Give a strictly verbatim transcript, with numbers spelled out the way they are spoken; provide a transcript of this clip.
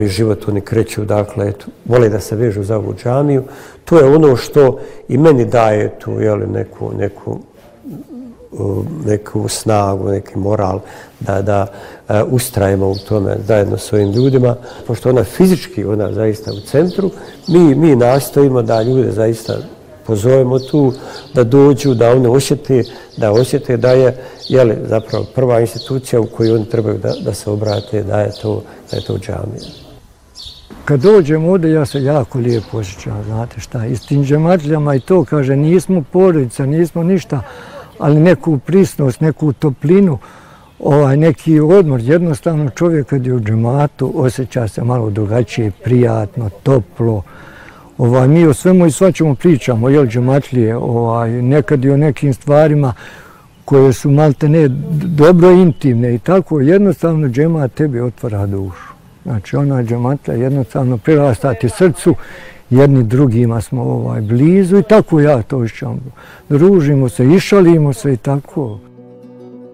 Život oni kreću, dakle, eto, vole da se vežu za ovu džamiju. To je ono što i meni daje tu, jeli, neku, neku, neku snagu, neki moral da, da uh, ustrajemo u tome zajedno s ovim ljudima. Pošto ona fizički, ona zaista u centru, mi, mi nastojimo da ljude zaista pozovemo tu, da dođu, da oni osjete, da osjete da je, jeli, zapravo prva institucija u kojoj oni trebaju da, da se obrate, da je to, da je to džamija. Kad dođem ovdje, ja se jako lijepo osjećam, znate šta, i s tim džematljama i to, kaže, nismo porodica, nismo ništa, ali neku prisnost, neku toplinu, ovaj, neki odmor. Jednostavno čovjek kad je u džematu osjeća se malo drugačije, prijatno, toplo. Ovaj, mi o svemu i svačemu pričamo, jel, džematlije, ovaj, nekad i o nekim stvarima koje su malte ne dobro intimne i tako, jednostavno džemat tebi otvara dušu. Znači, ona džematlja jednostavno prirasta ti srcu, jedni drugima smo ovaj, blizu i tako ja to išćam. Družimo se, išalimo se i tako.